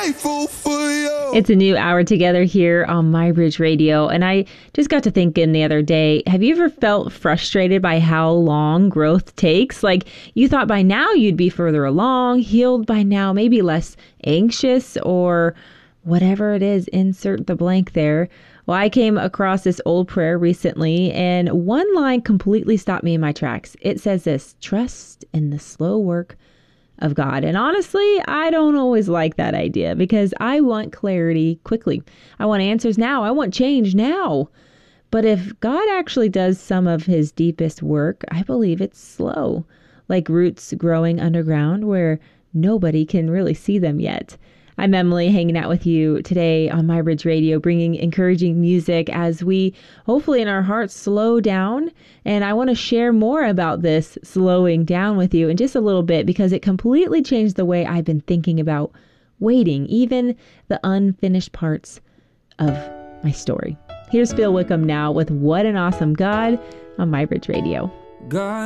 grateful for you. It's a new hour together here on My Bridge Radio. And I just got to thinking the other day, have you ever felt frustrated by how long growth takes? Like you thought by now you'd be further along, healed by now, maybe less anxious or whatever it is, insert the blank there. Well, I came across this old prayer recently and one line completely stopped me in my tracks. It says this: trust in the slow work of God. And honestly, I don't always like that idea because I want clarity quickly. I want answers now. I want change now. But if God actually does some of his deepest work, I believe it's slow, like roots growing underground where nobody can really see them yet. I'm Emily, hanging out with you today on My Bridge Radio, bringing encouraging music as we hopefully in our hearts slow down. And I want to share more about this slowing down with you in just a little bit because it completely changed the way I've been thinking about waiting, even the unfinished parts of my story. Here's Phil Wickham now with What an Awesome God on My Bridge Radio. God